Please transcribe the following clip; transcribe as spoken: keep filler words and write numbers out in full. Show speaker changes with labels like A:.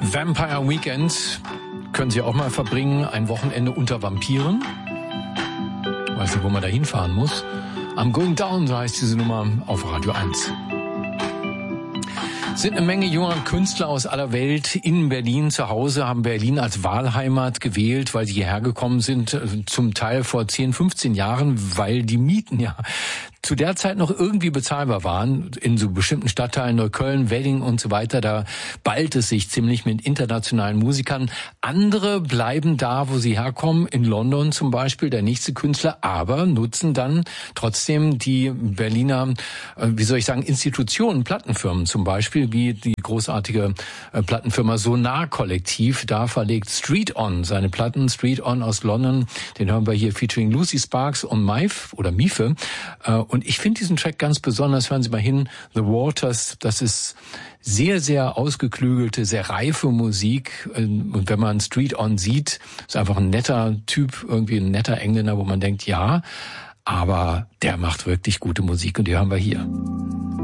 A: Vampire Weekend können Sie auch mal verbringen, ein Wochenende unter Vampiren. Weiß nicht, wo man da hinfahren muss. I'm Going Down, so heißt diese Nummer auf Radio eins. Sind eine Menge junger Künstler aus aller Welt in Berlin zu Hause, haben Berlin als Wahlheimat gewählt, weil sie hierher gekommen sind, zum Teil vor zehn, fünfzehn Jahren, weil die Mieten ja zu der Zeit noch irgendwie bezahlbar waren, in so bestimmten Stadtteilen, Neukölln, Wedding und so weiter. Da ballt es sich ziemlich mit internationalen Musikern. Andere bleiben da, wo sie herkommen, in London zum Beispiel, der nächste Künstler, aber nutzen dann trotzdem die Berliner, wie soll ich sagen, Institutionen, Plattenfirmen zum Beispiel, wie die großartige Plattenfirma Sonar Kollektiv. Da verlegt Street On seine Platten, Street On aus London. Den hören wir hier featuring Lucy Sparks und Mife oder Mife. Und ich finde diesen Track ganz besonders. Hören Sie mal hin, The Waters. Das ist sehr, sehr ausgeklügelte, sehr reife Musik. Und wenn man Street On sieht, ist einfach ein netter Typ, irgendwie ein netter Engländer, wo man denkt, ja, aber der macht wirklich gute Musik und die hören wir hier.